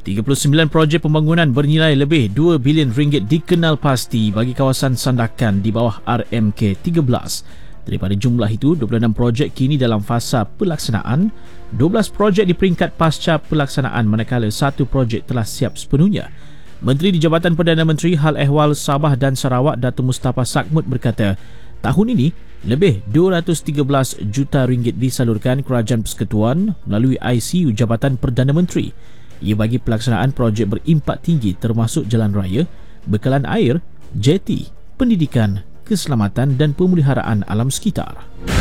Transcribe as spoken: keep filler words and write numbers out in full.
tiga puluh sembilan projek pembangunan bernilai lebih dua bilion ringgit dikenal pasti bagi kawasan Sandakan di bawah R M K tiga belas. Daripada jumlah itu, dua puluh enam projek kini dalam fasa pelaksanaan, dua belas projek di peringkat pasca pelaksanaan manakala satu projek telah siap sepenuhnya. Menteri di Jabatan Perdana Menteri Hal Ehwal Sabah dan Sarawak Datuk Mustafa Sakmut berkata, tahun ini lebih dua ratus tiga belas juta ringgit disalurkan Kerajaan Persekutuan melalui I C U Jabatan Perdana Menteri. Ia bagi pelaksanaan projek berimpak tinggi termasuk jalan raya, bekalan air, jeti, pendidikan, keselamatan dan pemeliharaan alam sekitar.